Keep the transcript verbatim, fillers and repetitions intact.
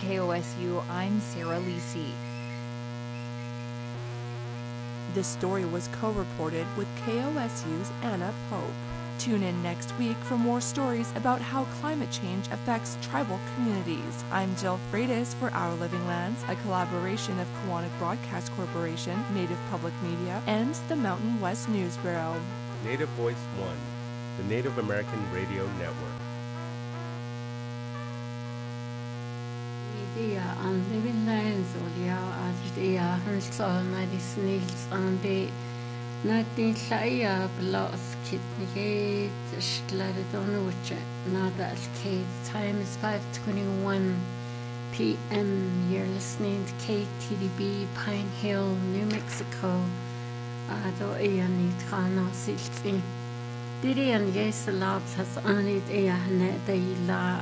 K O S U, I'm Sarah Lisi. This story was co-reported with K O S U's Anna Pope. Tune in next week for more stories about how climate change affects tribal communities. I'm Jill Freitas for Our Living Lands, a collaboration of Kiwanis Broadcast Corporation, Native Public Media, and the Mountain West News Bureau. Native Voice One, the Native American Radio Network. Idea on Living Lands olia idea handsal medicines on be nothing shaya blows kidney shlated on which nada alkate. Time is five twenty-one p m. You're listening to K T D B Pine Hill, New Mexico. Ado ian it kana silti. Diri an yes labs has on it ian de la